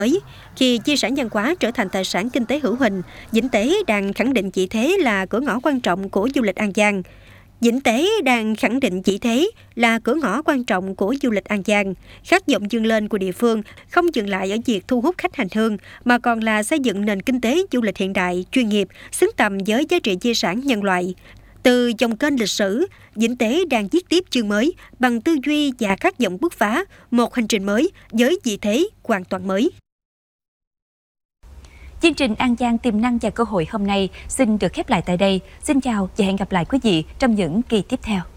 mới. Khi di sản văn hóa trở thành tài sản kinh tế hữu hình, Vĩnh Tế đang khẳng định vị thế là cửa ngõ quan trọng của du lịch An Giang. Vĩnh Tế đang khẳng định vị thế là cửa ngõ quan trọng của du lịch An Giang. Khát vọng vươn lên của địa phương không dừng lại ở việc thu hút khách hành hương, mà còn là xây dựng nền kinh tế du lịch hiện đại, chuyên nghiệp, xứng tầm với giá trị di sản nhân loại. Từ dòng kênh lịch sử, Vĩnh Tế đang viết tiếp chương mới bằng tư duy và khát vọng bứt phá một hành trình mới với vị thế hoàn toàn mới. Chương trình An Giang tiềm năng và cơ hội hôm nay xin được khép lại tại đây. Xin chào và hẹn gặp lại quý vị trong những kỳ tiếp theo.